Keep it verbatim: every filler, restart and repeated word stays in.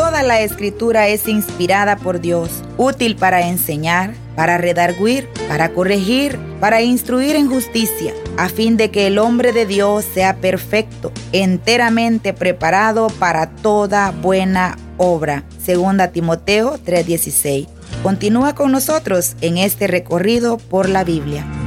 toda la Escritura es inspirada por Dios, útil para enseñar, para redarguir, para corregir, para instruir en justicia, a fin de que el hombre de Dios sea perfecto, enteramente preparado para toda buena obra. Segunda Timoteo tres dieciséis. Continúa con nosotros en este recorrido por la Biblia.